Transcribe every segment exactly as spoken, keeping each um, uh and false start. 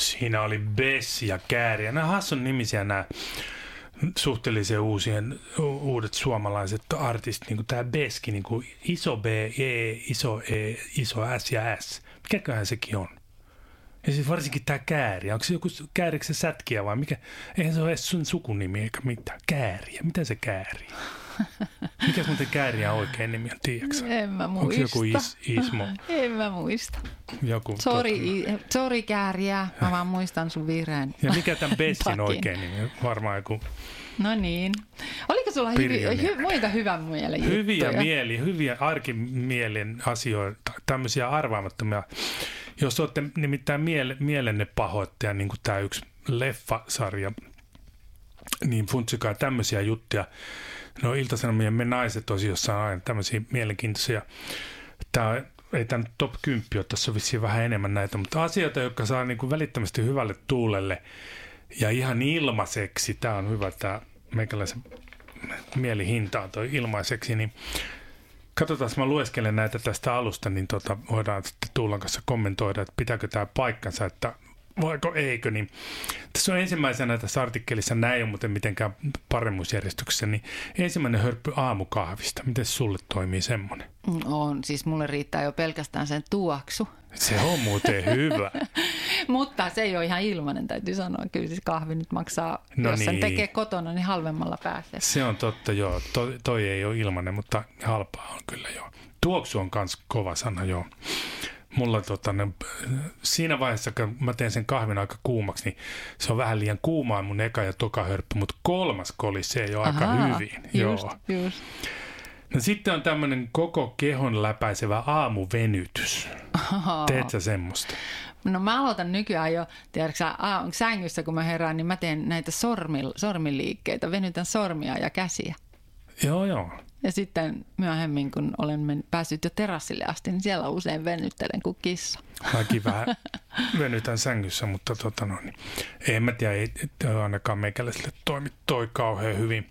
Siinä oli Bessi ja Kääriä. Nämä hassun nimisiä nämä suhteellisen uusien, uudet suomalaiset artistit, niin kuin tämä Beski, niin kuin iso B, E, iso E, iso S ja S. Mikäköhän sekin on? Ja siis varsinkin tämä Kääriä. Onko se joku Käärikö se sätkiä vai mikä? Eihän se ole edes sun sukunimi eikä mitään. Kääriä. Mitä se Kääriä? Mikäs muuten Kääriä oikein nimi on, tiedätkö? En mä muista. Onko joku is, Ismo? En mä muista. Joku, Sori, sori Kääriä. Mä vaan muistan sun vihreän. Ja mikä tämän Bessin oikein nimi? Varmaan joku... No niin. Oliko sulla hyvi, hy, muita hyvän mielen juttuja? Hyviä mieli, hyviä arkimielen asioita, tämmöisiä arvaamattomia. Jos olette nimittäin miele, mielenne pahoittaja, niin kuin tämä yksi leffasarja, niin funtsikaa tämmöisiä juttuja. No Ilta-Sanomien Me naiset osiossa on aina tämmöisiä mielenkiintoisia. Tämä ei tämä top kymmenen ole, tässä on vissiin vähän enemmän näitä, mutta asioita, jotka saa niin kuin välittömästi hyvälle tuulelle ja ihan ilmaiseksi. Tämä on hyvä, tämä meikäläisen mielihinta toi ilmaiseksi, niin katsotaan, jos mä lueskelen näitä tästä alusta, niin tota, voidaan sitten Tuulan kanssa kommentoida, että pitääkö tämä paikkansa, että voiko eikö. Niin tässä on ensimmäisenä tässä artikkelissa, näin ei ole muuten mitenkään paremmuusjärjestyksessä, niin ensimmäinen hörppy aamukahvista. Miten sulle toimii semmoinen? On, siis mulle riittää jo pelkästään sen tuoksu. Se on muuten hyvä. Mutta se ei ole ihan ilmainen, täytyy sanoa. Kyllä siis kahvi nyt maksaa, no jos niin. sen tekee kotona, niin halvemmalla pääsee. Se on totta, joo. Toi, toi ei ole ilmainen, mutta halpaa on kyllä, joo. Tuoksu on myös kova sana, joo. Mulla tota, ne, siinä vaiheessa, kun mä teen sen kahvin aika kuumaksi, niin se on vähän liian kuumaa mun eka ja toka hörppy, mutta kolmas koli se ei ole aika Ahaa, hyvin. Just, joo. just. No sitten on tämmöinen koko kehon läpäisevä aamuvenytys. Oho. Teet sä semmoista? No mä aloitan nykyään jo, tiedätkö sä, sängyssä kun mä herään, niin mä teen näitä sormi, sormiliikkeitä, venytän sormia ja käsiä. Joo, joo. Ja sitten myöhemmin, kun olen men- päässyt jo terassille asti, niin siellä usein venyttelen kuin kissa. Mäkin vähän venytän sängyssä, mutta tota no, niin, en mä tiedä, ei, ei ainakaan meikäläisille toimi toi kauhean hyvin.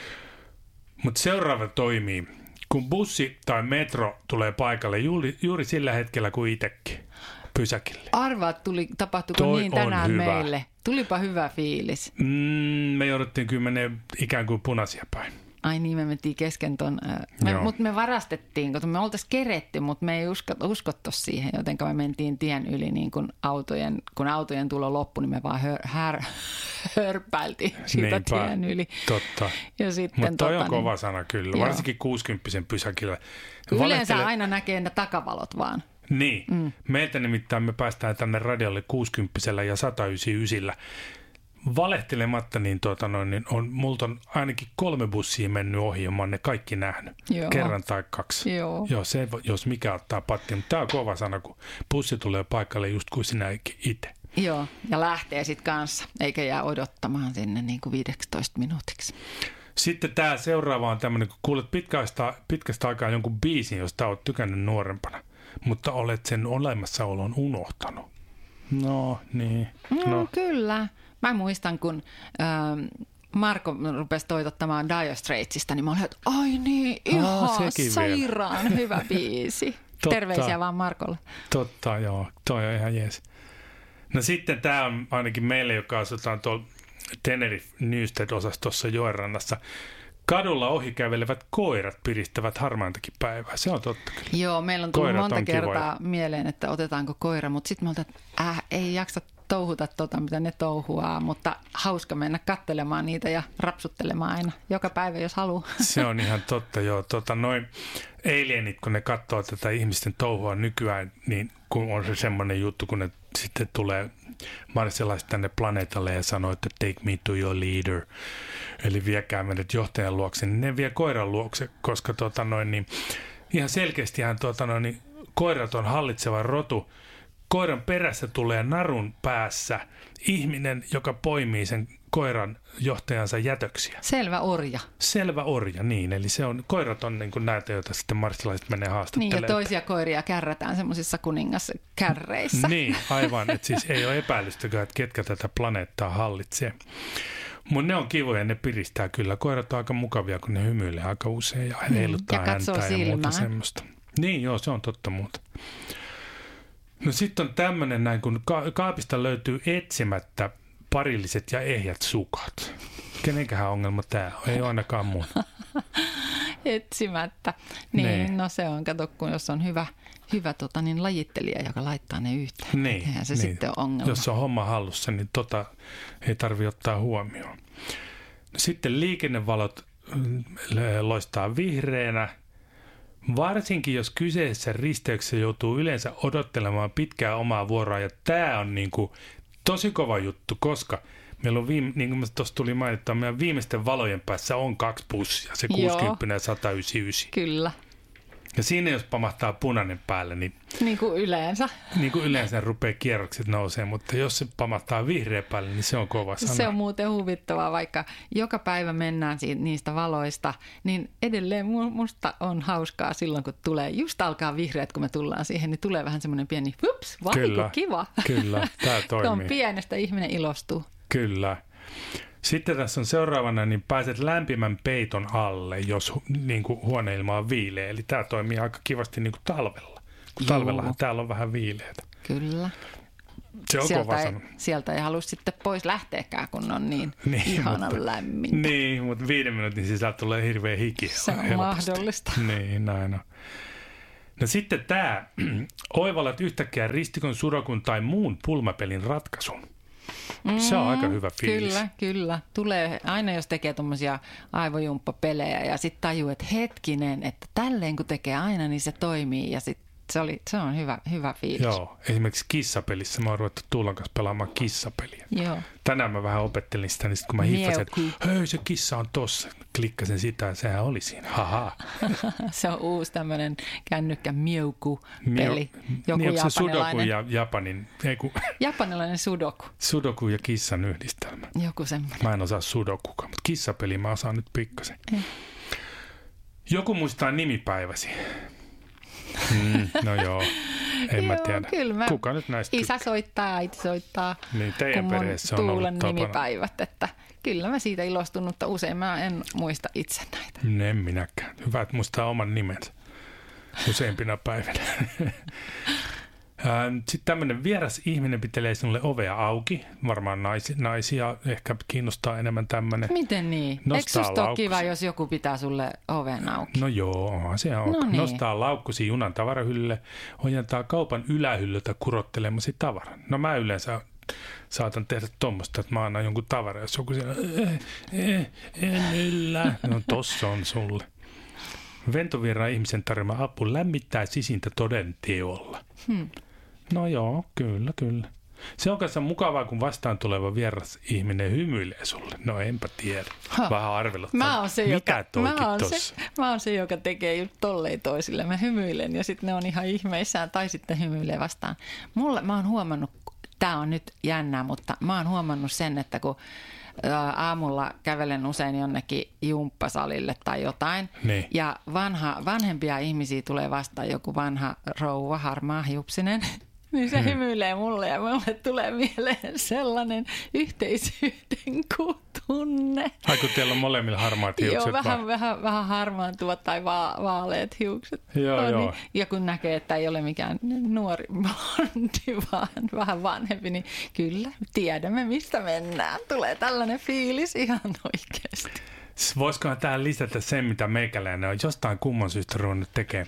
Mutta seuraava toimii, kun bussi tai metro tulee paikalle juuri, juuri sillä hetkellä kuin itsekin pysäkille. Arvaat, tuli, tapahtuiko Toi niin tänään hyvä. meille? Tulipa hyvä fiilis. Mm, me jouduttiin kyllä menee ikään kuin punaisia päin. Ai niin, me mentiin kesken ton, äh, mutta me varastettiin, kun me oltaisiin keretty, mutta me ei usko, uskottu siihen, joten me mentiin tien yli, niin kun autojen, kun autojen tulo loppui, niin me vaan hör, hör, hörpäiltiin siitä Niinpä, tien yli. Totta. Mutta toi tota, on kova niin, sana kyllä, joo. varsinkin kuusikymppisen pysäkillä. Yleensä Valehtele... aina näkee ne takavalot vaan. Niin, mm. meiltä nimittäin me päästään tänne radiolle kuusikymmentä ja sata yhdeksänkymmentäyhdeksän. Valehtelematta, niin, tuota noin, niin on, multa on ainakin kolme bussia mennyt ohi ja mä oon ne kaikki nähnyt. Joo. Kerran tai kaksi. Joo. Joo, se jos mikä ottaa pattia. Mutta tää on kova sana, kun bussi tulee paikalle just kuin sinä itse. Joo, ja lähtee sitten kanssa, eikä jää odottamaan sinne niin kuin viisitoista minuutiksi. Sitten tämä seuraava on tämmöinen, kun kuulet pitkästä, pitkästä aikaa jonkun biisin, josta olet tykännyt nuorempana, mutta olet sen olemassaolon unohtanut. No, niin. No, no. Kyllä. Mä muistan, kun ähm, Marko rupesi toitottamaan Dire Straitsista, niin mä olin, että ai niin, ihan Aa, sairaan vielä. Hyvä biisi. Terveisiä vaan Markolle. Totta, joo. Toi on ihan jees. No sitten tämä on ainakin meille, joka asutaan tuolla Tenerife Newstead-osastossa Joenrannassa. Kadulla ohikävelevät koirat piristävät harmaantakin päivää. Se on totta kyllä. Joo, meillä on tullut Koirat monta on kertaa kivoja. mieleen, että otetaanko koira, mutta sitten me oltaan, että äh, ei jaksa touhuta tota, mitä ne touhuaa, mutta hauska mennä katselemaan niitä ja rapsuttelemaan aina joka päivä, jos haluaa. Se on ihan totta, joo. Tota, noin alienit, kun ne katsoo tätä ihmisten touhua nykyään, niin kun on se semmoinen juttu, kun ne sitten tulee marsilaiset tänne planeetalle ja sanoo, että take me to your leader, eli viekää meidät johtajan luokse, niin ne vie koiran luokse, koska tota, noin, niin, ihan selkeästihän tota, noin, niin, koirat on hallitseva rotu. Koiran perässä tulee narun päässä ihminen, joka poimii sen koiran johtajansa jätöksiä. Selvä orja. Selvä orja, niin. Eli se on, koirat on niin kuin näitä, joita sitten marssilaiset menee haastattelemaan. Niin, ja toisia koiria kärrätään semmoisissa kuningaskärreissä. Niin, aivan. Että siis ei ole epäilystäkään, että ketkä tätä planeettaa hallitsee. Mutta ne on kivoja, ne piristää kyllä. Koirat on aika mukavia, kun ne hymyilee aika usein ja heiluttaa ja katsoo häntää ja silmään. muuta semmoista. Niin, joo, se on totta muuta. No sitten on tämmöinen näin, kun ka- kaapista löytyy etsimättä parilliset ja ehjät sukat. Kenenkähän ongelma tämä on? Ei ole ainakaan mun. Etsimättä. Niin, niin, no se on, kato, kun jos on hyvä, hyvä tota, niin lajittelija, joka laittaa ne yhteen. Niin, eihän se niin. sitten ole ongelma. Jos on homma hallussa, niin tota ei tarvitse ottaa huomioon. Sitten liikennevalot loistaa vihreänä. Varsinkin jos kyseessä risteyksessä joutuu yleensä odottelemaan pitkää omaa vuoroa. Ja tämä on niin kuin tosi kova juttu, koska meillä on, viime, niin kuin tuossa tuli mainittua, meidän viimeisten valojen päässä on kaksi bussia, se kuusikymmentä ja sata yhdeksänkymmentäyhdeksän. Kyllä. Ja siinä jos pamahtaa punainen päälle, niin... Niin kuin yleensä. Niin kuin yleensä rupeaa kierrokset nousee, mutta jos se pamahtaa vihreä päälle, niin se on kova sana. Se on muuten huvittavaa, vaikka joka päivä mennään siitä, niistä valoista, niin edelleen musta on hauskaa silloin, kun tulee, just alkaa vihreät, kun me tullaan siihen, niin tulee vähän semmoinen pieni, hups, vahinko, kiva. Kyllä, tämä toimii. Tuon pienestä ihminen ilostuu. Kyllä. Sitten tässä on seuraavana, niin pääset lämpimän peiton alle, jos niin kuin huoneilma on viileä. Eli tämä toimii aika kivasti niin kuin talvella. Kun talvellahan täällä on vähän viileätä. Kyllä. Se on sieltä kova ei, sana. Sieltä ei halua sitten pois lähteäkään, kun on niin, niin ihanan mutta, lämmintä. Niin, mutta viiden minuutin sisällä tulee hirveä hiki. Se on helposti. Mahdollista. Niin, näin on. No sitten tämä, oivallat yhtäkkiä ristikon, sudokun tai muun pulmapelin ratkaisun. Se on aika hyvä fiilis. Kyllä, kyllä. Tulee aina, jos tekee tuommoisia aivojumppapelejä ja sitten tajuu, että hetkinen, että tälleen kun tekee aina, niin se toimii ja sitten se, oli, se on hyvä, hyvä fiilis. Joo, esimerkiksi kissapelissä mä oon ruvennut Tuulan kanssa pelaamaan kissapeliä. Joo. Tänään mä vähän opettelin sitä, niin sitten kun mä hiffasin, että hei, se kissa on tossa, klikkasin sitä ja sehän oli siinä, haha. Se on uusi tämmöinen kännykkä miauku-peli. Joku niin, japanilainen. Se sudoku ja japanin, ei kun, japanilainen sudoku. Sudoku ja kissan yhdistelmä. Joku semmoinen. Mä en osaa sudokukaan, mutta kissapeli mä osaan nyt pikkasen. Eh. Joku muistaa nimipäiväsi. Mm, no joo, en mä tiedä. Kyllä mä, kuka nyt näistä isä tykkää? Soittaa, äiti soittaa. Niin, teidän perheessä on Tuulen ollut nimipäivät, että kyllä mä siitä ilostunut, mutta usein mä en muista itse näitä. En minäkään. Hyvä, että muistaa oman nimensä useimpina päivinä. Sitten tämmöinen vieras ihminen pitelee sinulle ovea auki. Varmaan naisia, naisia ehkä kiinnostaa enemmän tämmöinen. Miten niin? Nostaa Eikö susta ole kiva, laukkusi. jos joku pitää sulle oven auki? No joo, se on. No niin. Nostaa laukkusi junan tavarahyllylle, ojentaa kaupan ylähyllyltä kurottelemasi tavaran. No mä yleensä saatan tehdä tuommoista, että mä annan jonkun tavaran, jos joku siellä, eh, eh, en yllä. No tossa on sulle. Ventovieraan ihmisen tarjoama apu lämmittää sisintä toden teolla. Hmm. No joo, kyllä, kyllä. Se on kanssa mukavaa, kun vastaan tuleva vieras ihminen hymyilee sulle. No enpä tiedä. Vähän arveluttaa. Mä oon se, Mitä joka, mä oon tossa? se, mä oon se, joka tekee just tolleen toisille. Mä hymyilen ja sitten ne on ihan ihmeissään tai sitten hymyilee vastaan. Mulle, mä oon huomannut, tää on nyt jännää, mutta mä oon huomannut sen, että kun aamulla kävelen usein jonnekin jumppasalille tai jotain. Niin. Ja vanha, vanhempia ihmisiä tulee vastaan joku vanha rouva, harmaa hiupsinen. Niin se hmm. hymyilee mulle ja mulle tulee mieleen sellainen yhteisyyden tunne. Ai kun teillä on molemmilla harmaat hiukset. Joo, vähän, vähän, vähän harmaantuvat tai va- vaaleat hiukset. Joo, no, joo. Niin. Ja kun näkee, että ei ole mikään nuori blondi, vaan vähän vanhempi, niin kyllä tiedämme, mistä mennään. Tulee tällainen fiilis ihan oikeasti. Voisikohan tähän lisätä sen, mitä meikäläinen on jostain kumman syystä ruvennut tekemään.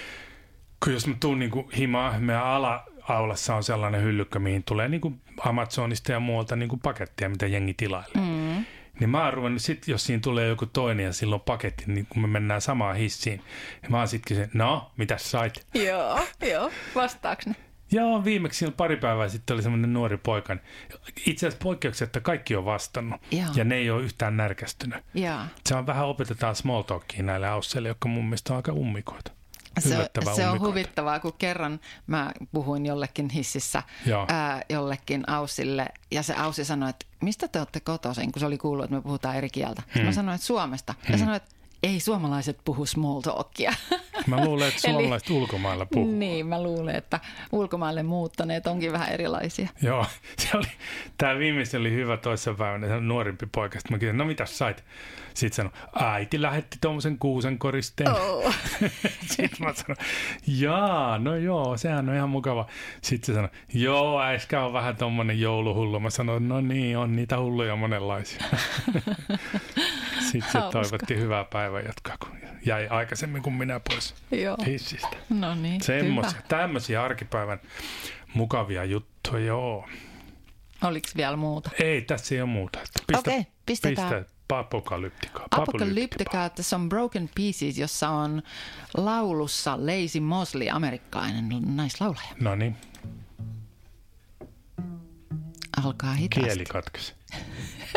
Kun jos mä tuun niin kuin himaan, meidän ala-aulassa on sellainen hyllykkä, mihin tulee niin kuin Amazonista ja muualta niin kuin pakettia, mitä jengi tilailee. Mm. Niin mä oon ruvennut sit, jos siinä tulee joku toinen ja silloin paketti, niin kun me mennään samaan hissiin, niin mä oon sit kysyn, no, mitäs sait? Joo, joo, vastaaks ne? Joo, viimeksi pari päivää sitten oli semmoinen nuori poika. Itse asiassa poikkeuksetta kaikki on vastannut Joo. ja ne ei ole yhtään närkästynyt. Joo. Se on vähän opetetaan small talkia näille ausseille, jotka mun mielestä on aika ummikoita. Se, se on huvittavaa, kun kerran mä puhuin jollekin hississä ää, jollekin Aussille ja se Aussi sanoi, että mistä te olette kotoisin, kun se oli kuullut, että me puhutaan eri kieltä. Hmm. Mä sanoin, että Suomesta. Hmm. Ja sanoin, että ei suomalaiset puhu small talkia. Mä luulen, että suomalaiset Eli, ulkomailla puhuu. Niin, mä luulen, että ulkomaille muuttaneet onkin vähän erilaisia. Joo, se oli, tää viimeisen oli hyvä toissa päivänä, se nuorimpi poika. Sitten mä kysyin, no mitäs sait? Sitten sanoi, äiti lähetti tuommoisen kuusen koristeen. Oh. Sitten mä sanoin, jaa, no joo, sehän on ihan mukava. Sitten se sanoi, joo, äiskä on vähän tommonen jouluhullu. Mä sanoin, no niin, on niitä hulluja monenlaisia. Sitten se toivotti hyvää päivänjatkoa, kun jäi aikaisemmin kuin minä pois joo. hissistä. No niin, semmoisia, tämmöisiä arkipäivän mukavia juttuja, joo. Oliko vielä muuta? Ei, tässä ei ole muuta. Pistä, Okei, pistetään. Pistä Apokalyptikaa. Apokalyptikaa, tässä on Broken Pieces, jossa on laulussa Lazy Mosley, amerikkalainen naislaulaja. No niin. Alkaa hitaasti. Kieli katkesi.